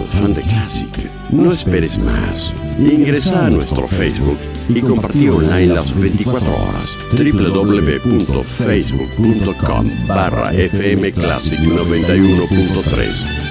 fan de Classic. No esperes más. Ingresa a nuestro Facebook y compartí online las 24 horas. www.facebook.com/fmclassic 91.3